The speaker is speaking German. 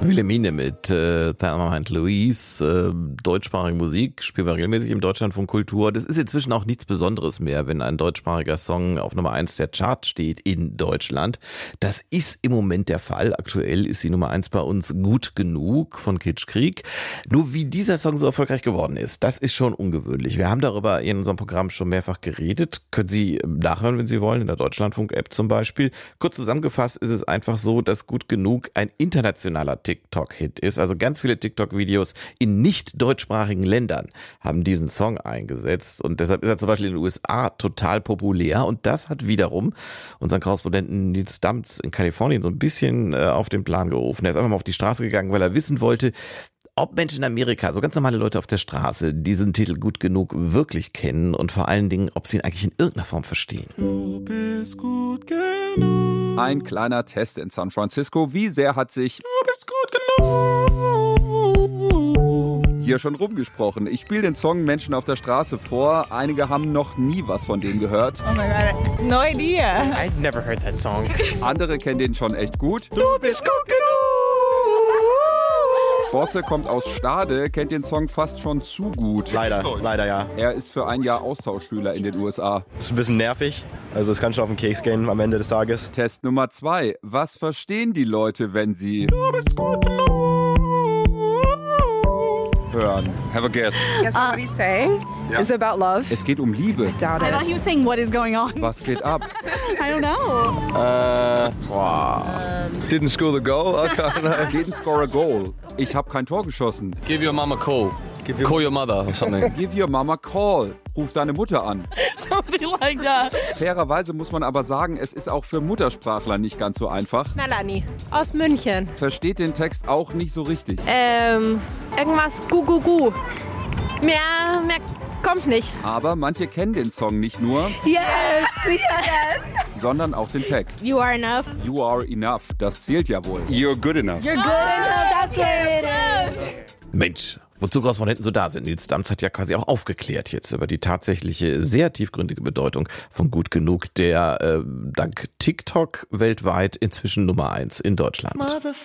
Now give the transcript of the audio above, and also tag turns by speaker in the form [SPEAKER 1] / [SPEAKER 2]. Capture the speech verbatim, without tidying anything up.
[SPEAKER 1] Wilhelmine mit äh, Thelma and Louise, äh, deutschsprachige Musik, spielen wir regelmäßig im Deutschlandfunk Kultur. Das ist inzwischen auch nichts Besonderes mehr, wenn ein deutschsprachiger Song auf Nummer eins der Charts steht in Deutschland. Das ist im Moment der Fall. Aktuell ist die Nummer eins bei uns Gut genug von Kitschkrieg. Nur wie dieser Song so erfolgreich geworden ist, das ist schon ungewöhnlich. Wir haben darüber in unserem Programm schon mehrfach geredet. Können Sie nachhören, wenn Sie wollen, in der Deutschlandfunk-App zum Beispiel. Kurz zusammengefasst ist es einfach so, dass Gut genug ein internationaler TikTok-Hit ist. Also ganz viele TikTok-Videos in nicht deutschsprachigen Ländern haben diesen Song eingesetzt und deshalb ist er zum Beispiel in den U S A total populär und das hat wiederum unseren Korrespondenten Nils Damz in Kalifornien so ein bisschen äh, auf den Plan gerufen. Er ist einfach mal auf die Straße gegangen, weil er wissen wollte, ob Menschen in Amerika, so ganz normale Leute auf der Straße, diesen Titel Gut genug wirklich kennen und vor allen Dingen, ob sie ihn eigentlich in irgendeiner Form verstehen.
[SPEAKER 2] Du bist gut genug.
[SPEAKER 3] Ein kleiner Test in San Francisco. Wie sehr hat sich
[SPEAKER 2] Du bist gut genug.
[SPEAKER 3] hier schon rumgesprochen? Ich spiele den Song Menschen auf der Straße vor. Einige haben noch nie was von dem gehört.
[SPEAKER 4] Oh my god, no idea.
[SPEAKER 5] I'd never heard that song.
[SPEAKER 3] Andere kennen den schon echt gut.
[SPEAKER 2] Du bist gut genug.
[SPEAKER 3] Bosse kommt aus Stade, kennt den Song fast schon zu gut.
[SPEAKER 6] Leider, leider ja.
[SPEAKER 3] Er ist für ein Jahr Austauschschüler in den U S A.
[SPEAKER 6] Ist ein bisschen nervig. Also es kann schon auf den Keks gehen am Ende des Tages.
[SPEAKER 3] Test Nummer zwei. Was verstehen die Leute, wenn sie
[SPEAKER 2] Du bist gut genug.
[SPEAKER 3] hören? Have a guess.
[SPEAKER 4] Guess what he's saying?
[SPEAKER 3] Yeah.
[SPEAKER 4] Is it about love?
[SPEAKER 3] Es geht um Liebe.
[SPEAKER 4] Doubt
[SPEAKER 7] I
[SPEAKER 4] it.
[SPEAKER 7] thought he was saying, what is going on?
[SPEAKER 3] Was geht ab?
[SPEAKER 7] I don't know.
[SPEAKER 5] Uh, wow. Didn't score the goal? Okay.
[SPEAKER 3] Didn't score a goal. Ich habe kein Tor geschossen.
[SPEAKER 5] Give your mom a call. Give your... Call your mother or something.
[SPEAKER 3] Give your mama call. Ruf deine Mutter an.
[SPEAKER 7] Something like that.
[SPEAKER 3] Fairerweise muss man aber sagen, es ist auch für Muttersprachler nicht ganz so einfach.
[SPEAKER 8] Melanie aus München.
[SPEAKER 3] Versteht den Text auch nicht so richtig.
[SPEAKER 8] Ähm, irgendwas gu gu gu. Mehr, mehr kommt nicht.
[SPEAKER 3] Aber manche kennen den Song nicht nur,
[SPEAKER 8] Yes, yes.
[SPEAKER 3] sondern auch den Text.
[SPEAKER 8] You are enough.
[SPEAKER 3] You are enough. Das zählt ja wohl.
[SPEAKER 6] You're good enough.
[SPEAKER 8] You're good enough. That's what it is.
[SPEAKER 1] Mensch, wozu Korrespondenten so da sind. Nils Damz hat ja quasi auch aufgeklärt jetzt über die tatsächliche, sehr tiefgründige Bedeutung von Gut genug, der äh, dank TikTok weltweit inzwischen Nummer eins in Deutschland.